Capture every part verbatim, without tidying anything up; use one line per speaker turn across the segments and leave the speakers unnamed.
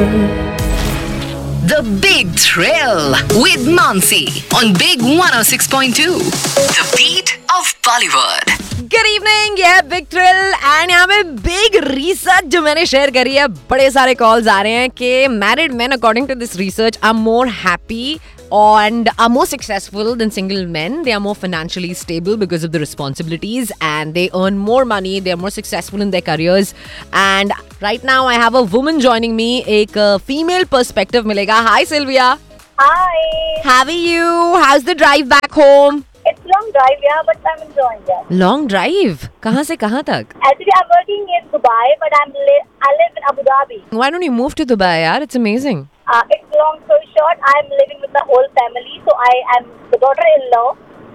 The Big Thrill with Mansi on Big one oh six point two. The beat of Bollywood.
Good evening, ये big thrill and यहाँ पे big research जो मैंने share करी है. बड़े सारे कॉल्स आ रहे हैं कि married main according to this research are more happy and are more successful than single men. They are more financially stable because of the responsibilities and they earn more money. They are more successful in their careers. And right now I have a woman joining me. एक uh, female perspective मिलेगा. Hi Sylvia.
Hi.
How are you? How's the drive back home?
It's long drive, yeah, but I'm enjoying it.
Long drive? कहाँ से कहाँ तक?
Actually, I'm working in Dubai, but I'm li- I live in Abu Dhabi.
Why don't you move to Dubai, yaar? It's amazing.
Uh, it's long story short, I'm living with the whole family, so I am the daughter-in-law.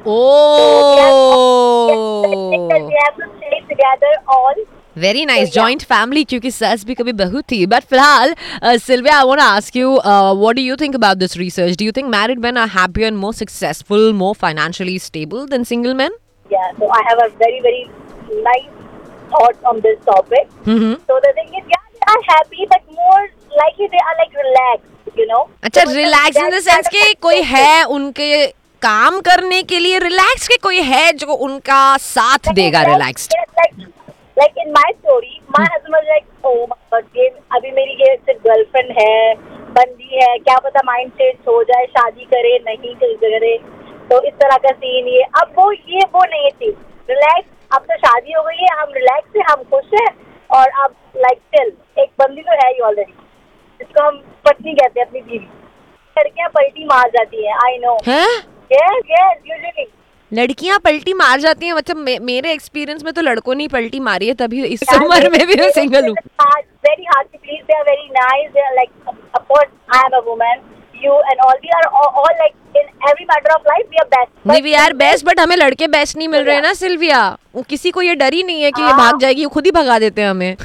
Oh.
So we have to stay together all.
Very nice.
So, yeah.
Joint family क्योंकि सस भी कभी बहू थी. But फिलहाल uh, Sylvia, I want to ask you, uh, what do you think about this research? Do you think married men are happier and more successful, more financially stable than single men?
Yeah, so I have a very, very nice thought on this topic.
Mm-hmm.
So the thing is, yeah, they are happy, but more likely they are like relaxed, you know.
अच्छा,
So,
relax in the
that's
sense
kind
कि
of
कोई है उनके काम करने के लिए relax के कोई है जो उनका साथ देगा relaxed.
Yes, like, like in my story, my husband was like, oh my God, ये अभी मेरी ये सिर्फ गर्लफ्रेंड है, बंदी है, क्या पता माइंड चेंज हो जाए, शादी करे नहीं करे, तो इस तरह का सीन ये. अब वो ये वो नहीं है चीज. रिलैक्स, अब तो शादी हो गई है, हम रिलैक्स है, हम खुश है, और अब लाइक स्टिल एक बंदी तो है ही ऑलरेडी, जिसको हम पत्नी कहते हैं अपनी बीवी. लड़कियां पलटी मार जाती हैं, आई नो.
हैं?
यस यस यूजुअली
लड़कियां पलटी मार जाती हैं. मतलब मे, मेरे एक्सपीरियंस में तो लड़कों ने पलटी मारी है, तभी इस उम्र में भी मैं सिंगल हूँ.
Very hard to please. They are very nice. They are like, of course, I am a woman. You and all we are all, all like in every matter of life we are best.
नहीं भी यार best, but हमें लड़के best नहीं मिल रहे हैं ना Sylvia. वो किसी को ये डर ही नहीं है कि ये भाग जाएगी, वो खुद ही भगा देते हैं हमें.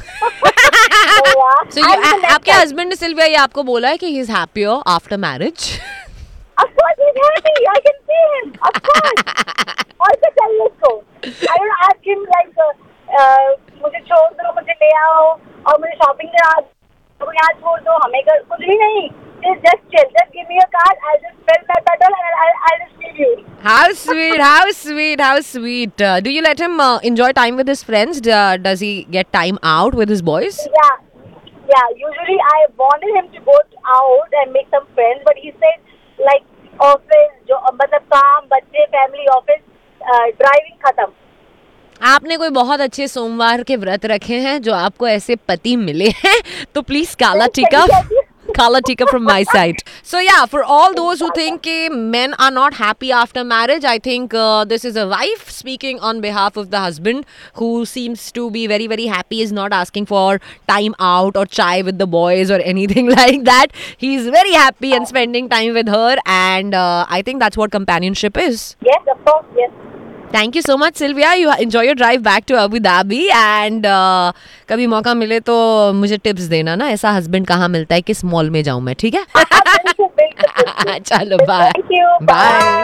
So you, आ, आपके हस्बैंड ने सिल्विया ये आपको बोला है कि he is happier after marriage?
Of course he's happy. I can see him. Of course. Also tell उसको. I don't ask him like uh, uh, मुझे छोड़ दो, मुझे ले आओ और मुझे शॉपिंग करा दो, यहाँ छोड़ दो, हमें कर कुछ भी नहीं. Just just chill. Just give me a card. I'll just fill my petrol and I'll I'll just leave you.
How sweet, how sweet, how sweet. Uh, do you let him uh, enjoy time with his friends? Uh, does he get time out with his boys?
Yeah, yeah. Usually I wanted him to go out and make some friends, but he said like office, जो मतलब काम, बच्चे, family, office, uh, driving खत्म.
आपने कोई बहुत अच्छे सोमवार के व्रत रखे हैं जो आपको ऐसे पति मिले हैं, तो प्लीज काला टीका Kala Tika from my side. So yeah, for all those who think uh, men are not happy after marriage, I think uh, this is a wife speaking on behalf of the husband who seems to be very very happy, is not asking for time out or chai with the boys or anything like that. He's very happy and spending time with her, and uh, I think that's what companionship is.
Yes, of course, yes.
Thank you so much, Sylvia. You enjoy your drive back to Abu Dhabi and uh, कभी मौका मिले तो मुझे tips देना ना, ऐसा husband कहाँ मिलता है, किस मॉल में जाऊँ मैं, ठीक है?
बिल्कुल, बिल्कुल.
चलो बाय.
Thank you.
बाय.